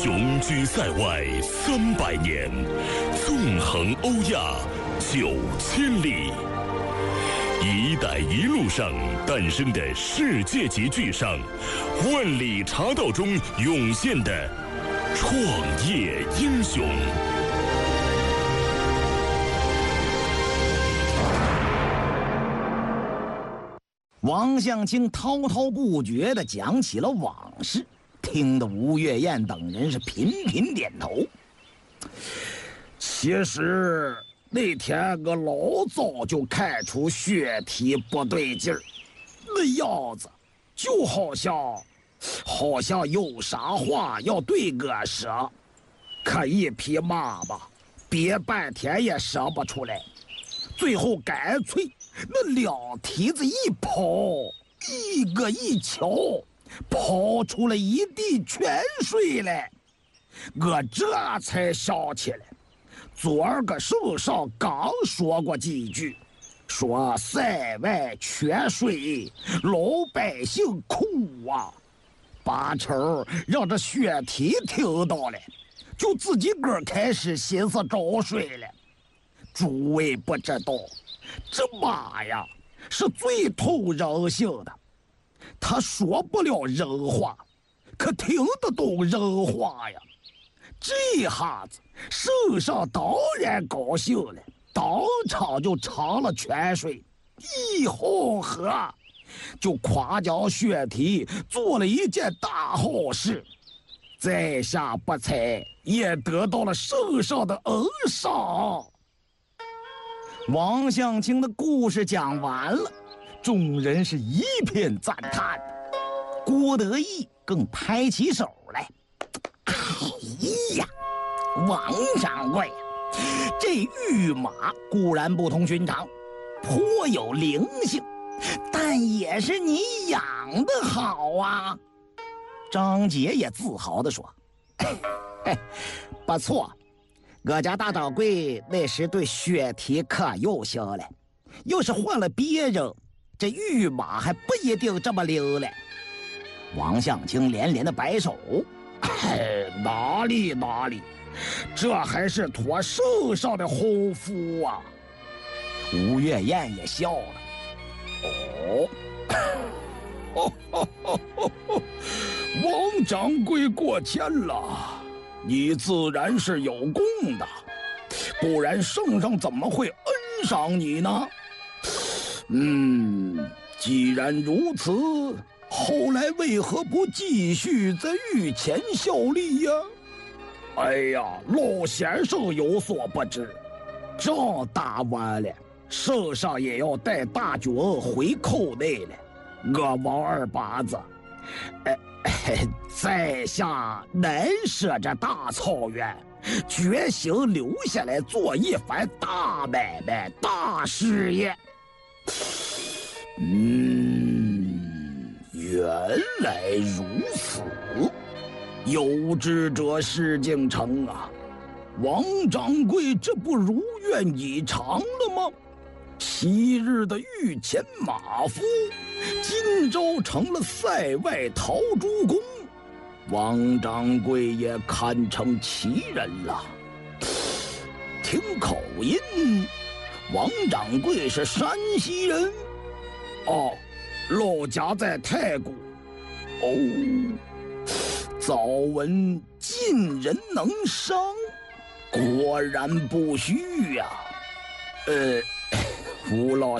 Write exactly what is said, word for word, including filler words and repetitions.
雄居塞外三百年，纵横欧亚九千里。“一带一路”上诞生的世界级巨商，万里茶道中涌现的创业英雄。 王相清滔滔不绝地讲起了往事，听得吴月燕等人是频频点头。其实那天我老早就看出血体不对劲儿，那样子就好像好像有啥话要对我说，可一匹马吧，憋半天也说不出来，最后干脆那两蹄子一跑，一个一瞧，跑出了一地泉水来。我这才想起来，昨儿个手上刚说过几句，说塞外缺水，老百姓苦啊。把成让这血体听到了，就自己个儿开始寻思找水了。诸位不知道，这马呀是最通人性的，他说不了人话，可听得懂人话呀。这下子圣上当然高兴了，当场就尝了泉水，一好喝，就夸奖血体做了一件大好事，在下不才也得到了圣上的恩赏。王相清的故事讲完了，众人是一片赞叹。郭德义更拍起手来：“哎呀，王掌柜，这御马固然不同寻常，颇有灵性，但也是你养的好啊。”张杰也自豪地说：“嘿，不错。我家大掌柜那时对血体可有心了，要是换了别人，这御马还不一定这么灵了。”王相清连连的摆手：“哎，哪里哪里，这还是托圣上的洪福啊！”吴月燕也笑了：“哦，王掌柜过谦了。你自然是有功的，不然圣上怎么会恩赏你呢？嗯，既然如此，后来为何不继续在御前效力呀？”“哎呀，老先生有所不知，仗打完了，圣上也要带大军回寇内了。我王二八子，哎。”在下难舍这大草原，决心留下来做一番大买卖、大事业。嗯，原来如此，有志者事竟成啊！王掌柜这不如愿以偿了吗？昔日的御前马夫，今朝成了塞外陶朱公，王掌柜也堪称奇人了。听口音，王掌柜是山西人。哦，老家在太谷。哦，早闻近人能商，果然不虚呀、啊。呃。吴老